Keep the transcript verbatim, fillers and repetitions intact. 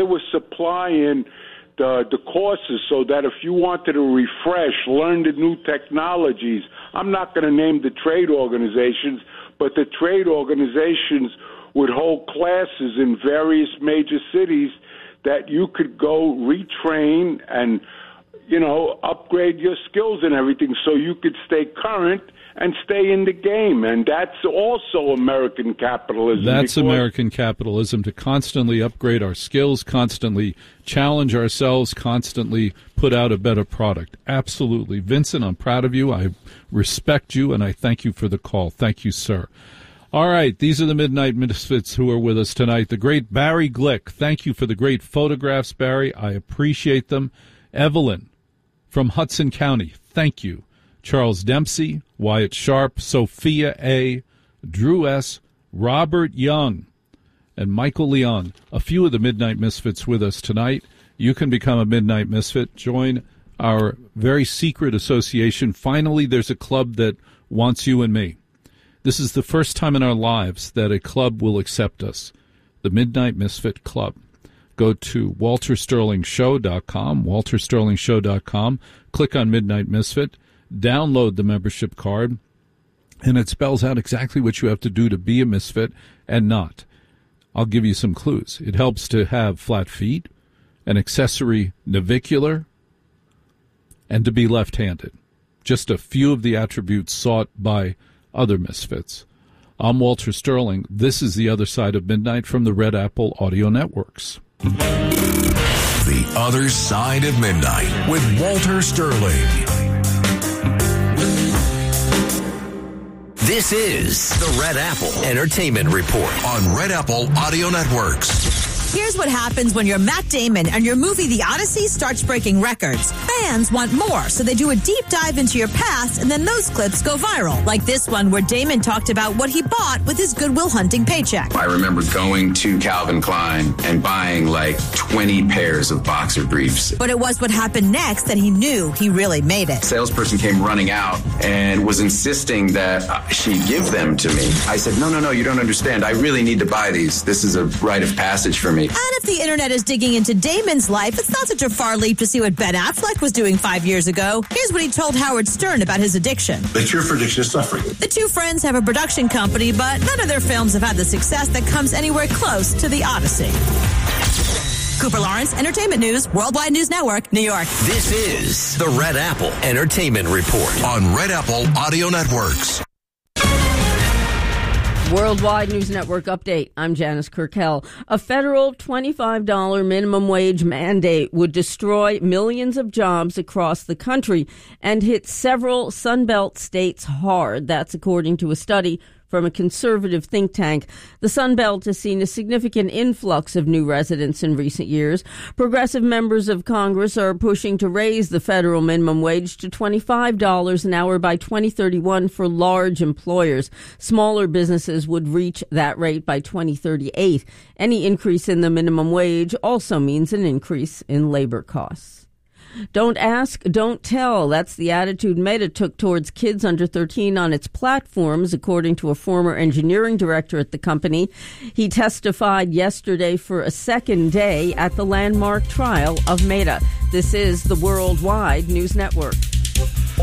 They were supplying the, the courses so that if you wanted to refresh, learn the new technologies, I'm not going to name the trade organizations, but the trade organizations would hold classes in various major cities that you could go retrain and, you know, upgrade your skills and everything so you could stay current and stay in the game. And that's also American capitalism. That's American capitalism, to constantly upgrade our skills, constantly challenge ourselves, constantly put out a better product. Absolutely. Vincent, I'm proud of you. I respect you, and I thank you for the call. Thank you, sir. All right, these are the Midnight Misfits who are with us tonight. The great Barry Glick. Thank you for the great photographs, Barry. I appreciate them. Evelyn from Hudson County. Thank you. Charles Dempsey, Wyatt Sharp, Sophia A., Drew S., Robert Young, and Michael Leon. A few of the Midnight Misfits with us tonight. You can become a Midnight Misfit. Join our very secret association. Finally, there's a club that wants you and me. This is the first time in our lives that a club will accept us, the Midnight Misfit Club. Go to walter sterling show dot com, walter sterling show dot com, click on Midnight Misfit, download the membership card, and it spells out exactly what you have to do to be a misfit and not. I'll give you some clues. It helps to have flat feet, an accessory navicular, and to be left-handed. Just a few of the attributes sought by other misfits. I'm Walter Sterling. This is The Other Side of Midnight from the Red Apple Audio Networks. The Other Side of Midnight with Walter Sterling. This is the Red Apple Entertainment Report on Red Apple Audio Networks. Here's what happens when you're Matt Damon and your movie The Odyssey starts breaking records. Fans want more, so they do a deep dive into your past, and then those clips go viral. Like this one where Damon talked about what he bought with his Good Will Hunting paycheck. I remember going to Calvin Klein and buying like twenty pairs of boxer briefs. But it was what happened next that he knew he really made it. Salesperson came running out and was insisting that she give them to me. I said, no, no, no, you don't understand. I really need to buy these. This is a rite of passage for me. And if the internet is digging into Damon's life, it's not such a far leap to see what Ben Affleck was doing five years ago. Here's what he told Howard Stern about his addiction. The cure for addiction is suffering. The two friends have a production company, but none of their films have had the success that comes anywhere close to The Odyssey. Cooper Lawrence, Entertainment News, Worldwide News Network, New York. This is the Red Apple Entertainment Report on Red Apple Audio Networks. Worldwide News Network update. I'm Janice Kirkell. A federal twenty-five dollars minimum wage mandate would destroy millions of jobs across the country and hit several Sunbelt states hard. That's according to a study from a conservative think tank. The Sun Belt has seen a significant influx of new residents in recent years. Progressive members of Congress are pushing to raise the federal minimum wage to twenty-five dollars an hour by twenty thirty-one for large employers. Smaller businesses would reach that rate by twenty thirty-eight. Any increase in the minimum wage also means an increase in labor costs. Don't ask, don't tell. That's the attitude Meta took towards kids under thirteen on its platforms, according to a former engineering director at the company. He testified yesterday for a second day at the landmark trial of Meta. This is the Worldwide News Network.